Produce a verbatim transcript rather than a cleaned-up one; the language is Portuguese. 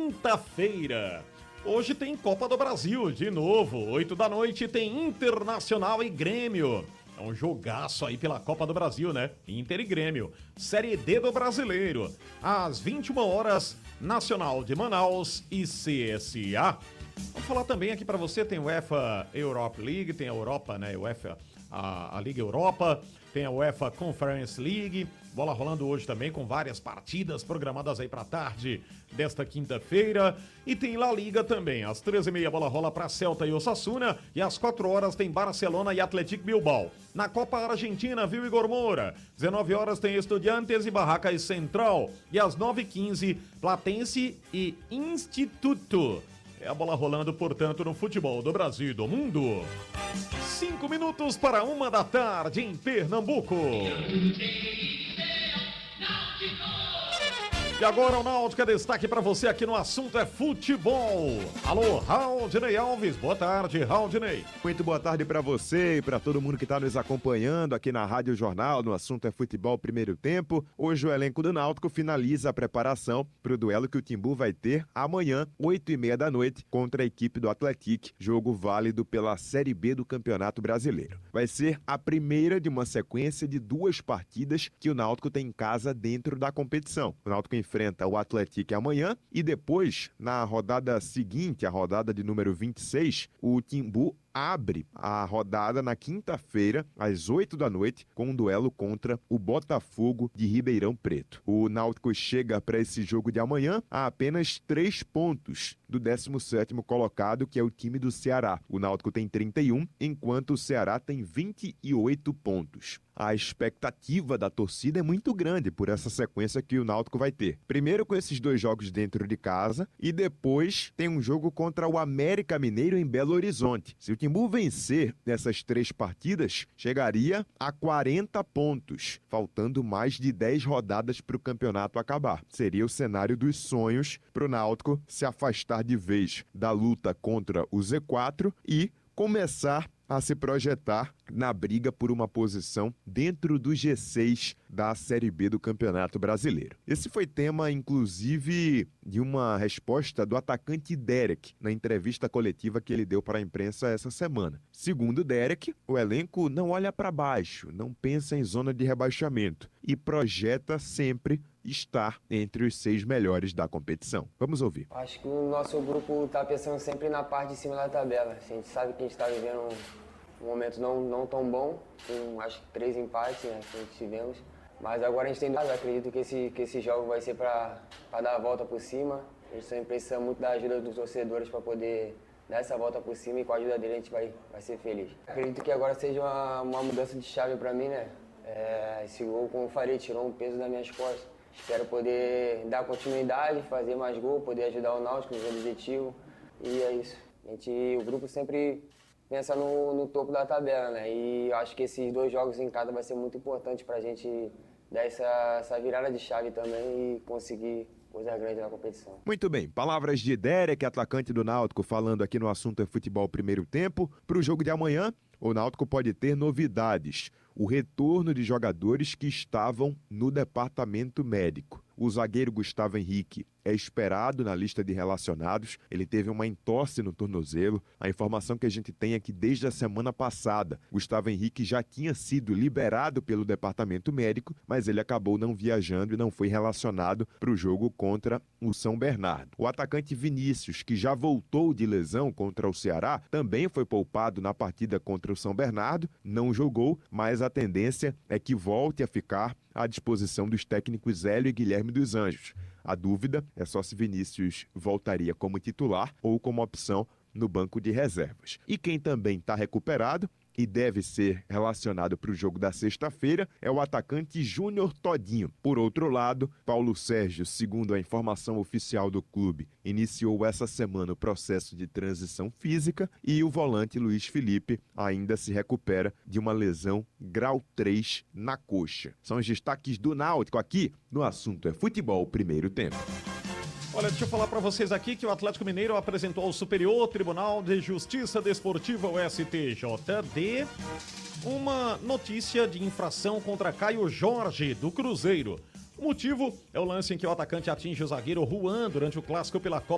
quinta-feira. Hoje tem Copa do Brasil, de novo. Oito da noite tem Internacional e Grêmio. É um jogaço aí pela Copa do Brasil, né? Inter e Grêmio. Série D do Brasileiro. Às vinte e uma horas, Nacional de Manaus e C S A. Vamos falar também aqui pra você, tem o UEFA Europa League, tem a Europa, né? UEFA, a, a Liga Europa, tem a UEFA Conference League. Bola rolando hoje também com várias partidas programadas aí pra tarde desta quinta-feira. E tem La Liga também. Às treze e meia bola rola pra Celta e Osasuna. E às quatro horas tem Barcelona e Atlético Bilbao. Na Copa Argentina, viu, Igor Moura? dezenove horas tem Estudiantes e Barracas Central. E às nove e quinze, Platense e Instituto. É a bola rolando, portanto, no futebol do Brasil e do mundo. Cinco minutos para uma da tarde em Pernambuco. E agora o Náutica destaque para você aqui no Assunto é Futebol. Alô, Raudinei Alves, boa tarde, Raudinei. Muito boa tarde para você e para todo mundo que está nos acompanhando aqui na Rádio Jornal, no Assunto é Futebol Primeiro Tempo. Hoje o elenco do Náutico finaliza a preparação para o duelo que o Timbu vai ter amanhã, oito e meia da noite, contra a equipe do Atlético, jogo válido pela Série B do Campeonato Brasileiro. Vai ser a primeira de uma sequência de duas partidas que o Náutico tem em casa dentro da competição. O Náutico enfrenta o Atlético amanhã e depois, na rodada seguinte, a rodada de número vinte e seis, o Timbu abre a rodada na quinta-feira, às oito da noite, com um duelo contra o Botafogo de Ribeirão Preto. O Náutico chega para esse jogo de amanhã a apenas três pontos do décimo sétimo colocado, que é o time do Ceará. O Náutico tem trinta e um, enquanto o Ceará tem vinte e oito pontos. A expectativa da torcida é muito grande por essa sequência que o Náutico vai ter. Primeiro com esses dois jogos dentro de casa e depois tem um jogo contra o América Mineiro em Belo Horizonte. Se o Timbu vencer nessas três partidas, chegaria a quarenta pontos, faltando mais de dez rodadas para o campeonato acabar. Seria o cenário dos sonhos para o Náutico se afastar de vez da luta contra o Z quatro e começar a se projetar na briga por uma posição dentro do G seis da Série B do Campeonato Brasileiro. Esse foi tema, inclusive, de uma resposta do atacante Derek na entrevista coletiva que ele deu para a imprensa essa semana. Segundo Derek, o elenco não olha para baixo, não pensa em zona de rebaixamento e projeta sempre estar entre os seis melhores da competição. Vamos ouvir. Acho que o nosso grupo está pensando sempre na parte de cima da tabela. A gente sabe que a gente está vivendo um momento não, não tão bom, com acho que três empates, né, que a gente tivemos. Mas agora a gente tem dado, acredito que esse, que esse jogo vai ser para dar a volta por cima. A gente também precisa muito da ajuda dos torcedores para poder dar essa volta por cima e com a ajuda dele a gente vai, vai ser feliz. Acredito que agora seja uma, uma mudança de chave para mim, né? É, esse gol, como eu falei, tirou um peso das minhas costas. Espero poder dar continuidade, fazer mais gol, poder ajudar o Náutico no objetivo. E é isso. A gente, o grupo sempre pensa no, no topo da tabela, né? E eu acho que esses dois jogos em casa vai ser muito importante para a gente dar essa, essa virada de chave também e conseguir coisa grande na competição. Muito bem, palavras de Derek, atacante do Náutico, falando aqui no Assunto é Futebol Primeiro Tempo. Para o jogo de amanhã, o Náutico pode ter novidades. O retorno de jogadores que estavam no departamento médico. O zagueiro Gustavo Henrique é esperado na lista de relacionados. Ele teve uma entorse no tornozelo. A informação que a gente tem é que desde a semana passada, Gustavo Henrique já tinha sido liberado pelo departamento médico, mas ele acabou não viajando e não foi relacionado para o jogo contra o São Bernardo. O atacante Vinícius, que já voltou de lesão contra o Ceará, também foi poupado na partida contra o São Bernardo, não jogou, mas a tendência é que volte a ficar à disposição dos técnicos Hélio e Guilherme dos Anjos. A dúvida é só se Vinícius voltaria como titular ou como opção no banco de reservas. E quem também está recuperado e deve ser relacionado para o jogo da sexta-feira é o atacante Júnior Todinho. Por outro lado, Paulo Sérgio, segundo a informação oficial do clube, iniciou essa semana o processo de transição física e o volante Luiz Felipe ainda se recupera de uma lesão grau três na coxa. São os destaques do Náutico aqui no Assunto é Futebol Primeiro Tempo. Olha, deixa eu falar para vocês aqui que o Atlético Mineiro apresentou ao Superior Tribunal de Justiça Desportiva, o S T J D, uma notícia de infração contra Caio Jorge, do Cruzeiro. O motivo é o lance em que o atacante atinge o zagueiro Juan durante o clássico pela Copa